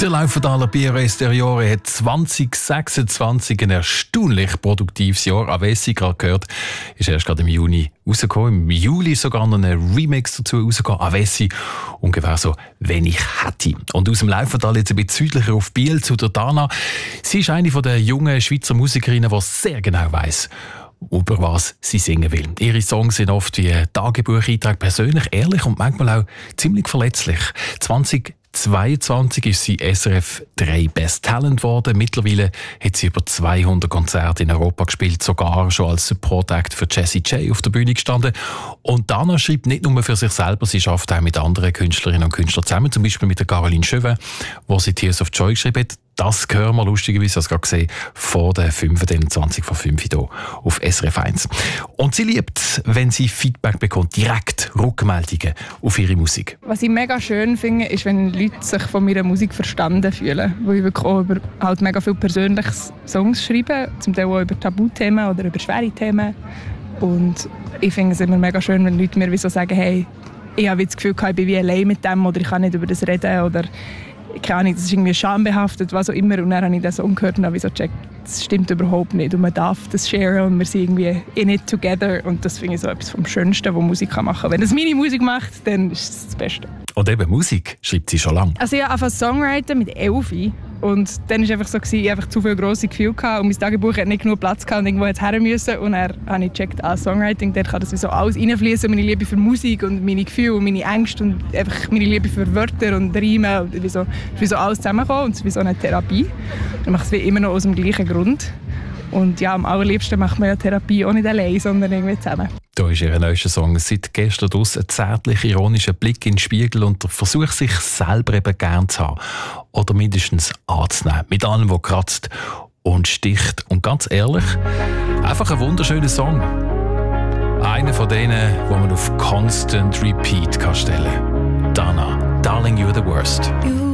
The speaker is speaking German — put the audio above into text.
Der Laufendaler Piero Esteriore hat 2026 ein erstaunlich produktives Jahr. Avessi, gerade gehört, ist erst gerade im Juni rausgekommen. Im Juli sogar noch ein Remix dazu rausgekommen. Avessi, ungefähr so «Wenn ich hätte». Und aus dem Laufendal jetzt ein bisschen südlicher auf Biel zu der Dana. Sie ist eine der jungen Schweizer Musikerinnen, die sehr genau weiss, über was sie singen will. Ihre Songs sind oft wie Tagebucheintrag, persönlich, ehrlich und manchmal auch ziemlich verletzlich. 2022 ist sie SRF 3 Best Talent geworden. Mittlerweile hat sie über 200 Konzerte in Europa gespielt, sogar schon als Support Act für Jessie J auf der Bühne gestanden. Und Dana schreibt nicht nur für sich selber, sie arbeitet auch mit anderen Künstlerinnen und Künstlern zusammen, zum Beispiel mit der Caroline Chauvin, wo sie Tears of Joy geschrieben hat. Das hören wir lustigerweise, als gerade gesehen, vor der 25 vor 5 hier auf SRF 1. Und sie liebt, wenn sie Feedback bekommt, direkt Rückmeldungen auf ihre Musik. Was ich mega schön finde, ist, wenn Leute sich von meiner Musik verstanden fühlen. Wo ich wirklich auch über halt mega viele persönliche Songs schreibe, zum Teil auch über Tabuthemen oder über schwere Themen. Und ich finde es immer mega schön, wenn Leute mir so sagen, hey, ich habe das Gefühl, ich bin wie allein mit dem oder ich kann nicht über das reden oder keine Ahnung, das ist irgendwie schambehaftet, was auch immer. Und dann habe ich den Song gehört und habe so gecheckt, das stimmt überhaupt nicht. Und man darf das sharen und wir sind irgendwie in it together. Und das finde ich so etwas vom Schönsten, was Musik machen kann. Wenn es meine Musik macht, dann ist es das Beste. Und eben Musik schreibt sie schon lange. Also ich habe angefangen Songwriten mit 11. Und dann war es einfach so, ich hatte einfach zu viele grosse Gefühle und mein Tagebuch hat nicht genug Platz gehabt und irgendwo hätte her müssen. Und dann habe ich gecheckt, Songwriting, dort kann das so alles reinfließen, meine Liebe für Musik und meine Gefühle und meine Ängste und einfach meine Liebe für Wörter und Reime. Und wie so alles zusammenkommen und es ist wie so eine Therapie. Ich mache es wie immer noch aus dem gleichen Grund. Und ja, am allerliebsten macht man ja Therapie auch nicht allein, sondern irgendwie zusammen. Da ist ihr neuester Song seit gestern draus, ein zärtlich ironischer Blick in den Spiegel und der Versuch, sich selber eben gern zu haben. Oder mindestens anzunehmen. Mit allem, was kratzt und sticht. Und ganz ehrlich, einfach ein wunderschöner Song. Einer von denen, die man auf Constant Repeat stellen kann. Dana, Darling, you're the worst.